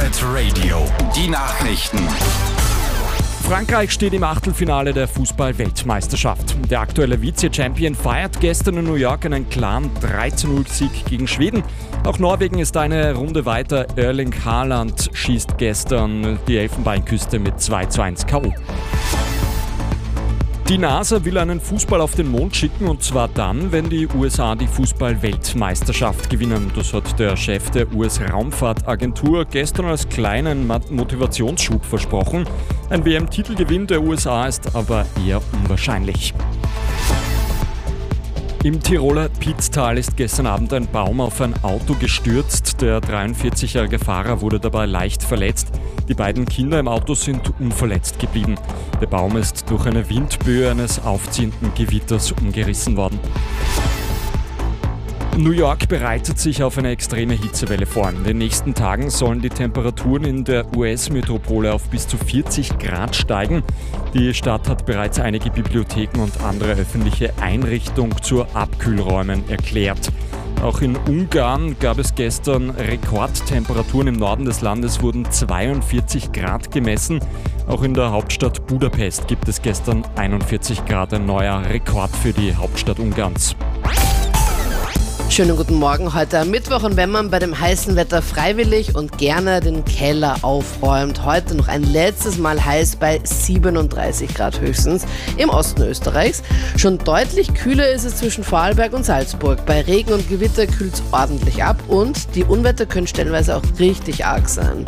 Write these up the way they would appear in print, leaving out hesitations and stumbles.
Hit Radio. Die Nachrichten. Frankreich steht im Achtelfinale der Fußball-Weltmeisterschaft. Der aktuelle Vize-Champion feiert gestern in New York einen klaren 3:0-Sieg gegen Schweden. Auch Norwegen ist eine Runde weiter. Erling Haaland schießt gestern die Elfenbeinküste mit 2:1 K.O. Die NASA will einen Fußball auf den Mond schicken, und zwar dann, wenn die USA die Fußball-Weltmeisterschaft gewinnen. Das hat der Chef der US-Raumfahrtagentur gestern als kleinen Motivationsschub versprochen. Ein WM-Titelgewinn der USA ist aber eher unwahrscheinlich. Im Tiroler Pitztal ist gestern Abend ein Baum auf ein Auto gestürzt. Der 43-jährige Fahrer wurde dabei leicht verletzt. Die beiden Kinder im Auto sind unverletzt geblieben. Der Baum ist durch eine Windböe eines aufziehenden Gewitters umgerissen worden. New York bereitet sich auf eine extreme Hitzewelle vor. In den nächsten Tagen sollen die Temperaturen in der US-Metropole auf bis zu 40 Grad steigen. Die Stadt hat bereits einige Bibliotheken und andere öffentliche Einrichtungen zu Abkühlräumen erklärt. Auch in Ungarn gab es gestern Rekordtemperaturen. Im Norden des Landes wurden 42 Grad gemessen. Auch in der Hauptstadt Budapest gibt es gestern 41 Grad, ein neuer Rekord für die Hauptstadt Ungarns. Schönen guten Morgen heute am Mittwoch, und wenn man bei dem heißen Wetter freiwillig und gerne den Keller aufräumt, heute noch ein letztes Mal heiß bei 37 Grad höchstens im Osten Österreichs. Schon deutlich kühler ist es zwischen Vorarlberg und Salzburg. Bei Regen und Gewitter kühlt es ordentlich ab, und die Unwetter können stellenweise auch richtig arg sein.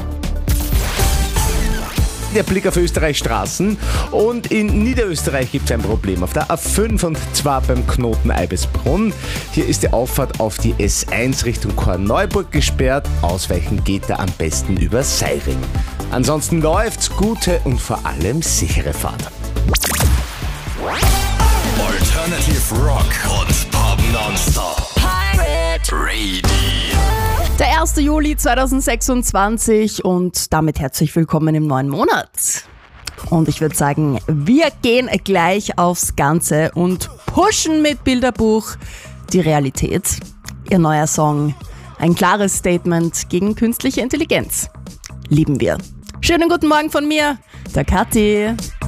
Der Blick auf Österreichs Straßen, und in Niederösterreich gibt es ein Problem auf der A5, und zwar beim Knoten Eibisbrunn. Hier ist die Auffahrt auf die S1 Richtung Korneuburg gesperrt. Ausweichen geht da am besten über Seiring. Ansonsten läuft's, gute und vor allem sichere Fahrt. Alternative Rock und Pop Nonstop. Pirate Radio. Der 1. Juli 2026, und damit herzlich willkommen im neuen Monat. Und ich würde sagen, wir gehen gleich aufs Ganze und pushen mit Bilderbuch die Realität. Ihr neuer Song, ein klares Statement gegen künstliche Intelligenz. Lieben wir. Schönen guten Morgen von mir, der Kathi.